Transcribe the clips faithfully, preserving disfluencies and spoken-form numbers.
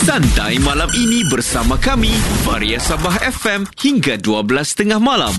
Santai malam ini bersama kami, Varia Sabah F M hingga dua belas tiga puluh malam.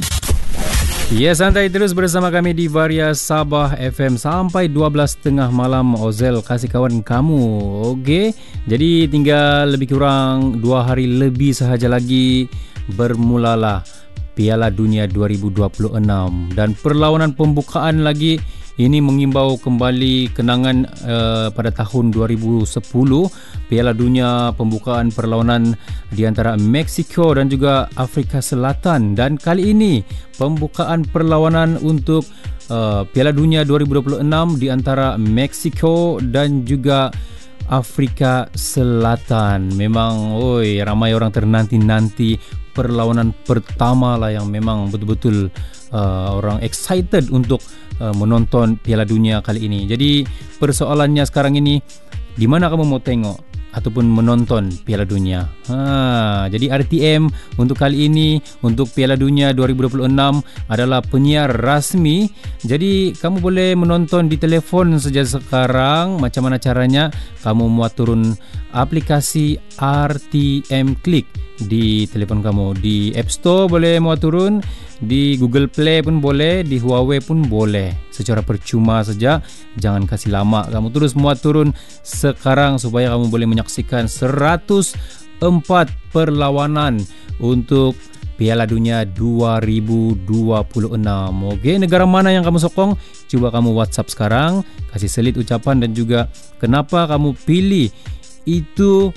Ya, santai terus bersama kami di Varia Sabah F M sampai dua belas tiga puluh malam. Ozel kasih kawan kamu. Okey. Jadi tinggal lebih kurang dua hari lebih sahaja lagi bermulalah Piala Dunia dua ribu dua puluh enam dan perlawanan pembukaan lagi ini mengimbau kembali kenangan uh, pada tahun dua ribu sepuluh Piala Dunia pembukaan perlawanan di antara Mexico dan juga Afrika Selatan, dan kali ini pembukaan perlawanan untuk uh, Piala Dunia dua ribu dua puluh enam di antara Mexico dan juga Afrika Selatan. Memang oi ramai orang ternanti-nanti perlawanan pertama lah yang memang betul-betul uh, orang excited untuk uh, menonton Piala Dunia kali ini. Jadi persoalannya sekarang ini, di mana kamu mau tengok ataupun menonton Piala Dunia? Ha, jadi R T M untuk kali ini untuk Piala Dunia dua ribu dua puluh enam adalah penyiar rasmi. Jadi kamu boleh menonton di telefon saja sekarang. Macam mana caranya? Kamu muat turun aplikasi R T M Click di telefon kamu. Di App Store boleh muat turun, di Google Play pun boleh, di Huawei pun boleh. Secara percuma saja, jangan kasih lama. Kamu terus muat turun sekarang supaya kamu boleh menyaksikan seratus empat perlawanan untuk Piala Dunia dua ribu dua puluh enam. Okey, negara mana yang kamu sokong? Cuba kamu WhatsApp sekarang, kasih selit ucapan dan juga kenapa kamu pilih itu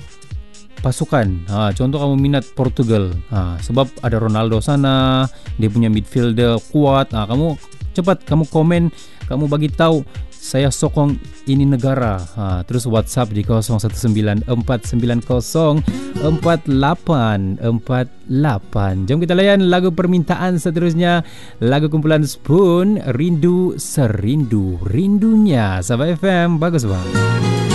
pasukan. Ha, contoh kamu minat Portugal, ha, sebab ada Ronaldo sana, dia punya midfielder kuat. Ha, kamu cepat kamu komen, kamu bagi tahu saya sokong ini negara. Ha, terus WhatsApp di kosong satu sembilan empat sembilan kosong empat lapan empat lapan. Jom kita layan lagu permintaan seterusnya, lagu kumpulan Spoon, Rindu Serindu Rindunya. Sabah F M, bagus bang.